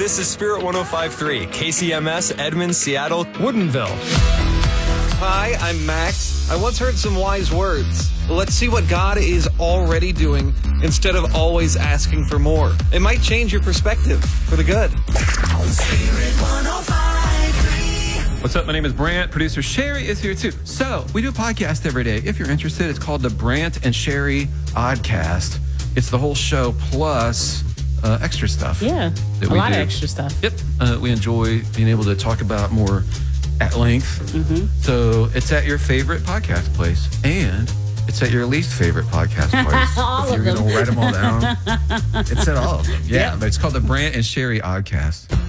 This is Spirit 105.3, KCMS, Edmond, Seattle, Woodinville. Hi, I'm Max. I once heard some wise words. Let's see what God is already doing instead of always asking for more. It might change your perspective for the good. Spirit 105.3. What's up? My name is Brant. Producer Sherry is here too. So we do a podcast every day. If you're interested, it's called the Brant and Sherry Oddcast. It's the whole show plus extra stuff. Yeah, that a we lot do. of extra stuff. Yep. We enjoy being able to talk about more at length. Mm-hmm. So it's at your favorite podcast place and it's at your least favorite podcast place. All if you're of them. going to write them all down, it's at all of them. Yeah, Yep. but it's called the Brant and Sherry Oddcast.